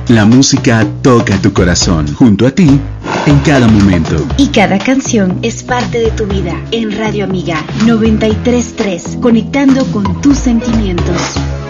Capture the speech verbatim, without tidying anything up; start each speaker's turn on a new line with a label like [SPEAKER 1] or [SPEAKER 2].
[SPEAKER 1] La música toca tu corazón, junto a ti, en cada momento.
[SPEAKER 2] Y cada canción es parte de tu vida. En Radio Amiga noventa y tres punto tres, conectando con tus sentimientos.